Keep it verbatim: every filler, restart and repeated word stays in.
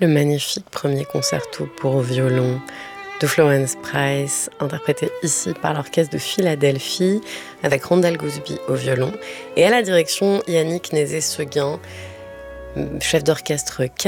Le magnifique premier concerto pour violon de Florence Price, interprété ici par l'Orchestre de Philadelphie, avec Randall Gooseby au violon, et à la direction Yannick Nézet-Seguin, chef d'orchestre